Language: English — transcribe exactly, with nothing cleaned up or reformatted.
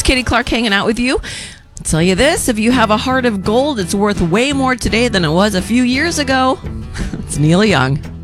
Katie Clark hanging out with you. I'll tell you this, if you have a heart of gold, it's worth way more today than it was a few years ago. It's Neil Young.